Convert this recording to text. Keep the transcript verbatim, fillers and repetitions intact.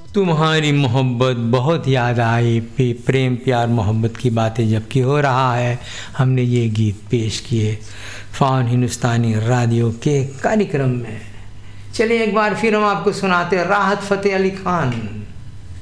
तुम्हारी मोहब्बत बहुत याद आई, प्रेम प्यार मोहब्बत की बातें जबकि हो रहा है, हमने ये गीत पेश किए फ़ॉन हिंदुस्तानी रेडियो के कार्यक्रम में। चलिए एक बार फिर हम आपको सुनाते हैं राहत फ़तेह अली खान।